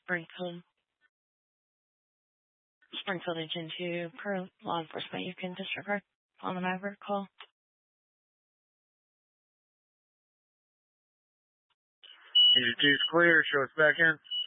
Springfield Agent 2, per law enforcement, you can disregard on the Maverick call. Agent 2's clear, show us back in.